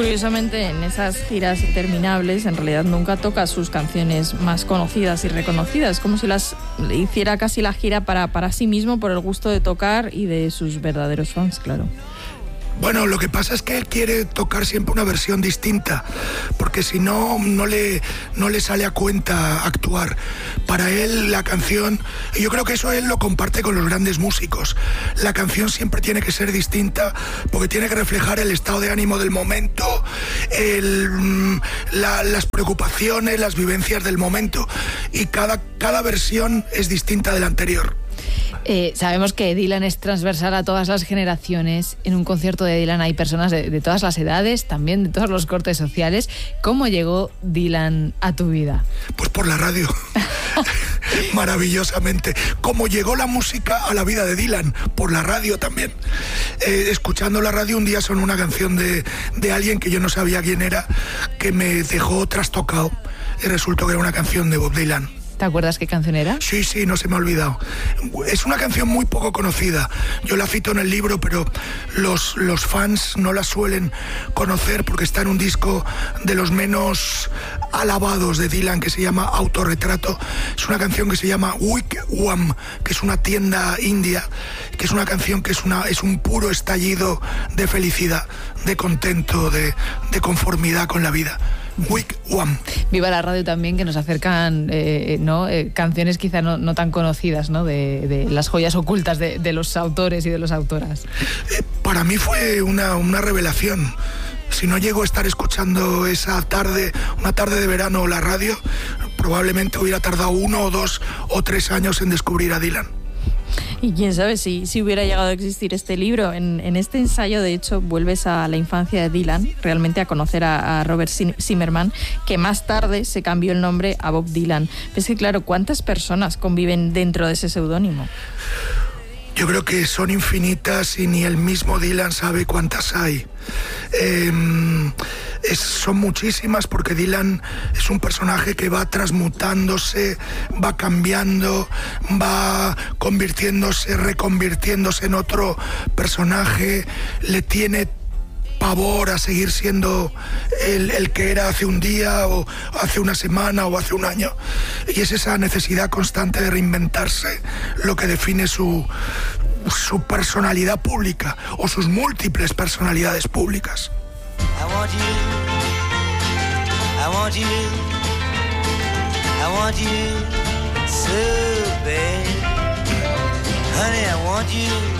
Curiosamente, en esas giras interminables, en realidad nunca toca sus canciones más conocidas y reconocidas, como si las hiciera casi la gira para sí mismo, por el gusto de tocar y de sus verdaderos fans, claro. Bueno, lo que pasa es que él quiere tocar siempre una versión distinta, porque si no, no le sale a cuenta actuar. Para él la canción, y yo creo que eso él lo comparte con los grandes músicos, la canción siempre tiene que ser distinta, porque tiene que reflejar el estado de ánimo del momento, las preocupaciones, las vivencias del momento, y cada versión es distinta de la anterior. Sabemos que Dylan es transversal a todas las generaciones. En un concierto de Dylan hay personas de todas las edades, también de todos los cortes sociales. ¿Cómo llegó Dylan a tu vida? Pues por la radio. Maravillosamente. ¿Cómo llegó la música a la vida de Dylan? Por la radio también. Escuchando la radio un día sonó una canción de alguien que yo no sabía quién era, que me dejó trastocado, y resultó que era una canción de Bob Dylan. ¿Te acuerdas qué canción era? Sí, no se me ha olvidado. Es una canción muy poco conocida. Yo la cito en el libro, pero los fans no la suelen conocer porque está en un disco de los menos alabados de Dylan, que se llama Autorretrato. Es una canción que se llama Wigwam, que es una tienda india, que es una canción que es un puro estallido de felicidad, de contento, de conformidad con la vida. Wigwam. Viva la radio también, que nos acercan canciones quizá no tan conocidas, ¿no? de las joyas ocultas de los autores y de las autoras. Para mí fue una revelación. Si no llego a estar escuchando esa tarde, una tarde de verano, la radio, probablemente hubiera tardado 1 o 2 o 3 años en descubrir a Dylan. Y quién sabe si hubiera llegado a existir este libro. En este ensayo, de hecho, vuelves a la infancia de Dylan, realmente a conocer a Robert Zimmerman, que más tarde se cambió el nombre a Bob Dylan. Es que, claro, ¿cuántas personas conviven dentro de ese seudónimo? Yo creo que son infinitas y ni el mismo Dylan sabe cuántas hay. Son muchísimas, porque Dylan es un personaje que va transmutándose, va cambiando, va convirtiéndose, reconvirtiéndose en otro personaje, le tiene pavor a seguir siendo el que era hace un día o hace una semana o hace un año, y es esa necesidad constante de reinventarse lo que define su personalidad pública o sus múltiples personalidades públicas. I want you, I want you, I want you so bad. Honey, I want you.